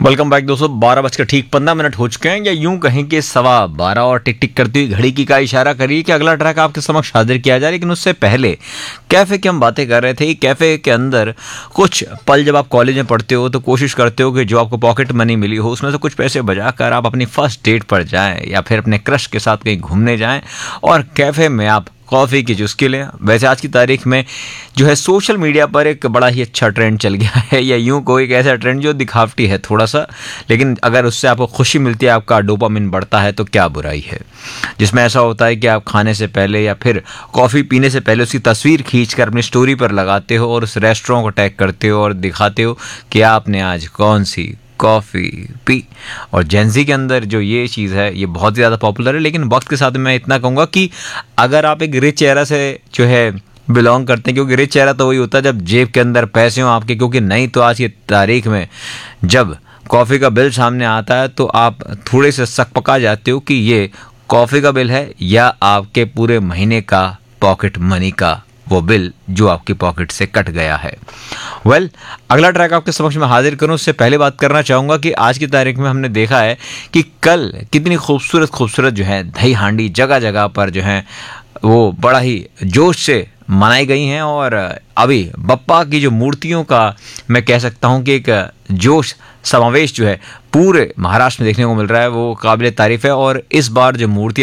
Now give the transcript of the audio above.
Welcome back दोस्तों। 12:15 हो चुके हैं, या यूं कहें कि 12:15 और टिक टिक करती हुई घड़ी की का इशारा करिए कि अगला ट्रैक आपके समक्ष हाजिर किया जाए। लेकिन उससे पहले कैफे की हम बातें कर रहे थे। कैफे के अंदर कुछ पल जब आप कॉलेज में पढ़ते हो तो कोशिश करते हो कि जो आपको पॉकेट मनी मिली हो उसमें से कुछ पैसे बचाकर आप अपनी फर्स्ट डेट पर जाएं या फिर अपने क्रश के साथ कहीं घूमने जाएं और कैफे में आप कॉफ़ी की चुस्की लें। वैसे आज की तारीख में जो है सोशल मीडिया पर एक बड़ा ही अच्छा ट्रेंड चल गया है, या यूं कोई एक ऐसा ट्रेंड जो दिखावटी है थोड़ा सा, लेकिन अगर उससे आपको खुशी मिलती है, आपका डोपामिन बढ़ता है तो क्या बुराई है। जिसमें ऐसा होता है कि आप खाने से पहले या फिर कॉफ़ी पीने से पहले उसकी तस्वीर खींचकर अपनी स्टोरी पर लगाते हो और उस रेस्टोरेंट को टैग करते हो और दिखाते हो कि आपने आज कौन सी कॉफ़ी पी। और जेंजी के अंदर जो ये चीज़ है ये बहुत ज़्यादा पॉपुलर है। लेकिन वक्त के साथ मैं इतना कहूँगा कि अगर आप एक रिच चेहरा से जो है बिलोंग करते हैं, क्योंकि रिच चेहरा तो वही होता है जब जेब के अंदर पैसे हों आपके, क्योंकि नहीं तो आज की तारीख में जब कॉफ़ी का बिल सामने आता है तो आप थोड़े से सकपका जाते हो कि ये कॉफ़ी का बिल है या आपके पूरे महीने का पॉकेट मनी का वो बिल जो आपकी पॉकेट से कट गया है। अगला ट्रैक आपके समक्ष में हाजिर करूं उससे पहले बात करना चाहूँगा कि आज की तारीख में हमने देखा है कि कल कितनी खूबसूरत जो है दही हांडी जगह जगह पर जो है वो बड़ा ही जोश से मनाई गई हैं। और अभी बप्पा की जो मूर्तियों का मैं कह सकता हूं कि एक जोश समावेश जो है पूरे महाराष्ट्र में देखने को मिल रहा है, वो काबिल तारीफ है। और इस बार जो मूर्ति